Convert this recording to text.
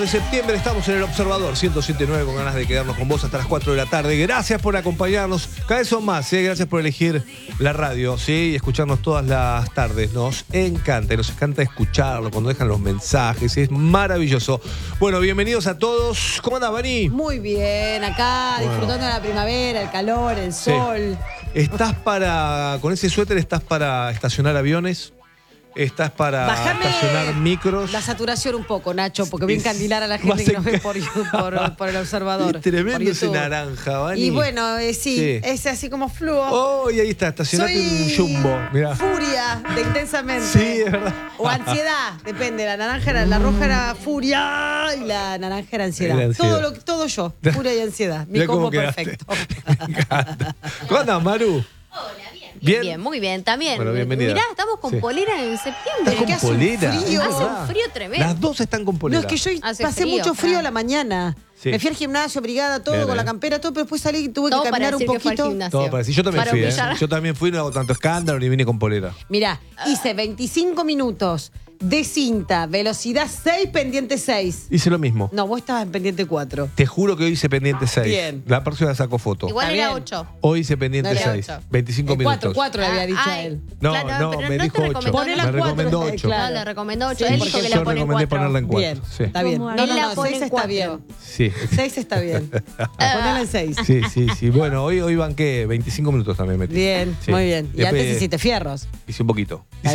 de septiembre estamos en El Observador 107.9 con ganas de quedarnos con vos hasta las 4 de la tarde. Gracias por acompañarnos. Cada vez son más, gracias por elegir la radio, y escucharnos todas las tardes. Nos encanta escucharlo cuando dejan los mensajes. Es maravilloso. Bueno, bienvenidos a todos. ¿Cómo andás, Vani? Muy bien, acá disfrutando de la primavera, el calor, el sol. Con ese suéter estás para estacionar aviones. Estás para estacionar micros. La saturación un poco, Nacho, porque voy a encandilar a la gente que nos ve por El Observador. Es tremendo ese naranja, Vani. Y bueno, sí, es así como fluo. Oh, y ahí está, estacionate un jumbo. Mirá. Furia de Intensamente. Sí, es verdad. O ansiedad, depende. La roja era furia y la naranja era ansiedad. Todo yo, furia y ansiedad. Mi combo perfecto. Me encanta. ¿Cómo andás, Maru? Hola, bien, muy bien, también. Bueno, bienvenida. Mirá, estamos con polera en septiembre. ¿Estás con polera? Hace un frío tremendo. Las dos están con polera. No, es que yo pasé mucho frío a la mañana. Sí. Me fui al gimnasio, brigada, todo, bien, con la campera, todo, pero después salí y tuve que caminar un poquito. Todo para decir. Yo también fui, Yo también fui, no hago tanto escándalo ni vine con polera. Mirá, hice 25 minutos de cinta, velocidad 6, pendiente 6. Hice lo mismo. No, vos estabas en pendiente 4. Te juro que hoy hice pendiente 6. Bien. La próxima saco foto. Igual era 8. Hoy hice pendiente No era 6. 8. 25 minutos. 4 le había dicho a él. No, me dijo 8. Me recomendó 8. No, le recomendó 8. Sí, Él dijo que la yo pone en recomendé 4. ponerla en 4. Bien, Sí. está bien. Él la pone 6 en está 4. bien. Sí. 6 está bien. Ponela en 6. Sí. Bueno, hoy banqué 25 minutos también metí. Bien, Sí. muy bien. Y Después antes hiciste fierros. hice un poquito.